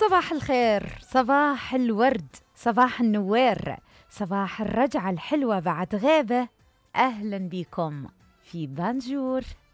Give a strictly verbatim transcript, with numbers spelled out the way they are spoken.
صباح الخير، صباح الورد، صباح النوير، صباح الرجعة الحلوة بعد غيبة. أهلا بكم في بانجور.